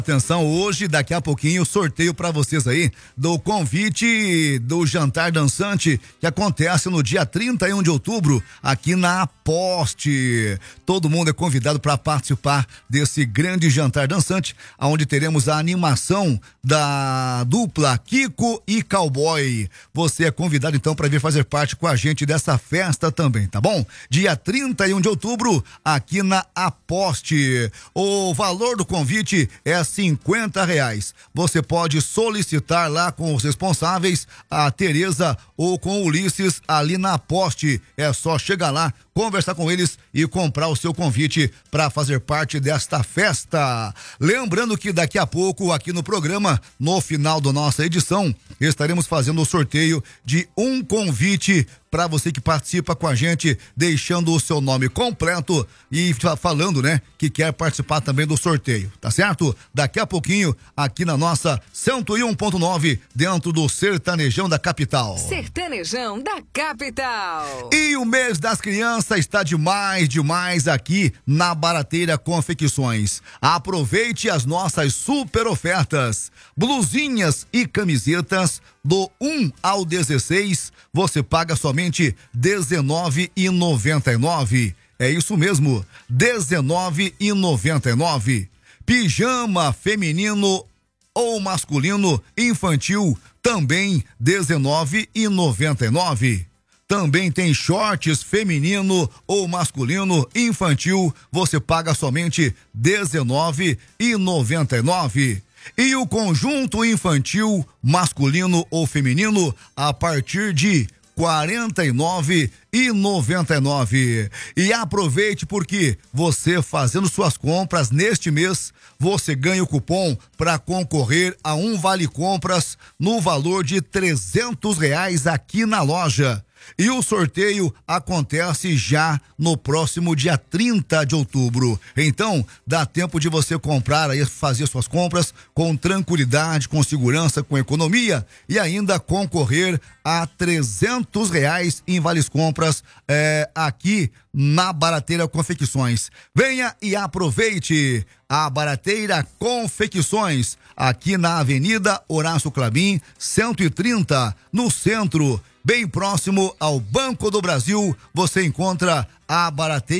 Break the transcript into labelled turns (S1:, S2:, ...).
S1: Atenção, hoje, daqui a pouquinho, sorteio para vocês aí do convite do jantar dançante que acontece no dia 31 de outubro aqui na Aposte. Todo mundo é convidado para participar desse grande jantar dançante, onde teremos a animação da dupla Kiko e Cowboy. Você é convidado então para vir fazer parte com a gente dessa festa também, tá bom? Dia 31 de outubro aqui na Aposte. O valor do convite é R$50. Você pode solicitar lá com os responsáveis, a Tereza ou com o Ulisses ali na Poste. É só chegar lá, conversar com eles e comprar o seu convite para fazer parte desta festa. Lembrando que daqui a pouco aqui no programa, no final da nossa edição, estaremos fazendo o sorteio de um convite para você que participa com a gente, deixando o seu nome completo e falando, né, que quer participar também do sorteio, tá certo? Daqui a pouquinho, aqui na nossa 101.9, dentro do Sertanejão da Capital.
S2: Sertanejão da Capital.
S1: E o mês das crianças está demais aqui na Barateira Confecções. Aproveite as nossas super ofertas. Blusinhas e camisetas do 1 ao 16, você paga somente R$19,99. É isso mesmo, R$19,99. Pijama feminino ou masculino infantil, também R$19,99. Também tem shorts feminino ou masculino infantil, você paga somente R$19,99. E o conjunto infantil masculino ou feminino a partir de R$49,99. E aproveite porque você fazendo suas compras neste mês, você ganha o cupom para concorrer a um vale compras no valor de R$300 aqui na loja. E o sorteio acontece já no próximo dia 30 de outubro. Então, dá tempo de você comprar aí, fazer suas compras com tranquilidade, com segurança, com economia e ainda concorrer a R$300 em vales compras aqui na Barateira Confecções. Venha e aproveite a Barateira Confecções, aqui na Avenida Horácio Clabin, 130, no centro. Bem próximo ao Banco do Brasil, você encontra a Barateira